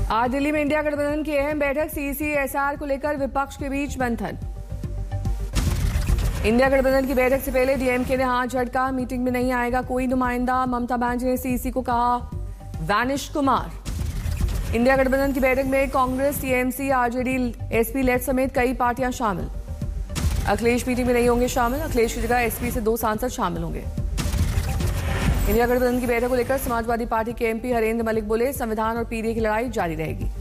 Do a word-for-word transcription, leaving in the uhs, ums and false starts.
आज दिल्ली में इंडिया गठबंधन की अहम बैठक, सीसीएसआर को लेकर विपक्ष के बीच मंथन। इंडिया गठबंधन की बैठक से पहले डीएमके ने हाथ झटका, मीटिंग में नहीं आएगा कोई नुमाइंदा। ममता बनर्जी ने सीसी को कहा वैनिश कुमार। इंडिया गठबंधन की बैठक में Congress, TMC, RJD, SP lead समेत कई पार्टियां शामिल। अखिलेश मीटिंग में नहीं होंगे शामिल, अखिलेश की जगह एसपी से दो सांसद शामिल होंगे। इंडिया गठबंधन की बैठक को लेकर समाजवादी पार्टी के एमपी हरेंद्र मलिक बोले, संविधान और पीडीए की लड़ाई जारी रहेगी।